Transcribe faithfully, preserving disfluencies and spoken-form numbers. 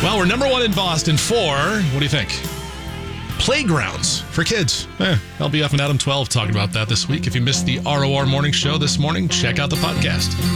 Well, we're number one in Boston for, what do you think? Playgrounds for kids. Eh, L B F and Adam twelve talking about that this week. If you missed the R O R morning show this morning, check out the podcast.